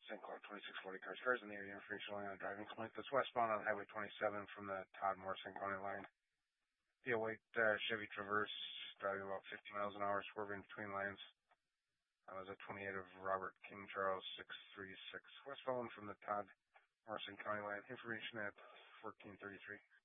St. Cloud 2640 cars in the area. Information line on driving complaint. That's westbound on Highway 27 from the Todd Morrison County line. The white Chevy Traverse driving about 50 miles an hour, swerving between lanes. That was a 28 of Robert King Charles 636 westbound from the Todd Morrison County line. Information at 1433.